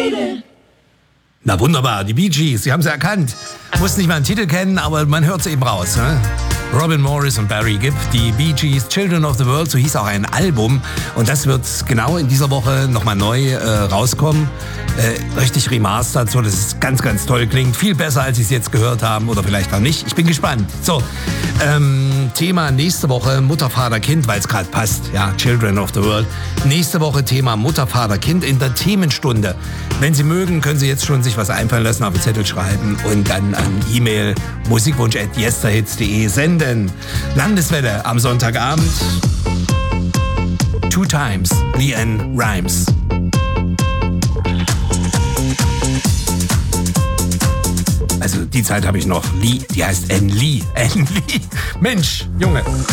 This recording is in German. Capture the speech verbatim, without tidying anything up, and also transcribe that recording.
Na wunderbar, die Bee Gees, Sie haben sie erkannt. Muss nicht mal einen Titel kennen, aber man hört es eben raus. Ne? Robin Morris und Barry Gibb, die Bee Gees, Children of the World, so hieß auch ein Album. Und das wird genau in dieser Woche nochmal neu äh, rauskommen. Äh, richtig remastert, so dass es ganz, ganz toll klingt. Viel besser, als Sie es jetzt gehört haben oder vielleicht auch nicht. Ich bin gespannt. So, ähm, Thema nächste Woche Mutter, Vater, Kind, weil es gerade passt. Ja, Children of the World. Nächste Woche Thema Mutter, Vater, Kind in der Themenstunde. Wenn Sie mögen, können Sie jetzt schon sich was einfallen lassen, auf den Zettel schreiben und dann an E-Mail musikwunsch at yesterhits punkt de senden. Landeswelle am Sonntagabend. Two Times, LeAnn Rimes. Also die Zeit habe ich noch. Lee, die heißt Ann Lee. Ann Lee. Mensch, Junge.